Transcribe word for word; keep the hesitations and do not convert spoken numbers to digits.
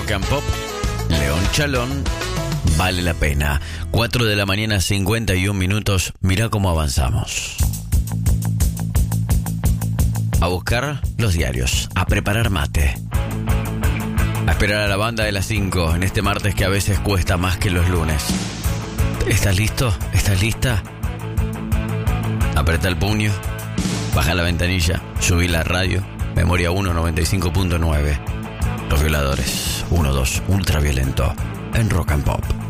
Rock and Pop, León Chalón, vale la pena. cuatro de la mañana, cincuenta y un minutos. Mirá cómo avanzamos. A buscar los diarios, a preparar mate, a esperar a la banda de las cinco en este martes que a veces cuesta más que los lunes. ¿Estás listo? ¿Estás lista? Apreta el puño, baja la ventanilla, subí la radio. Memoria uno, noventa y cinco punto nueve. Los Violadores, uno dos, ultraviolento, en Rock and Pop.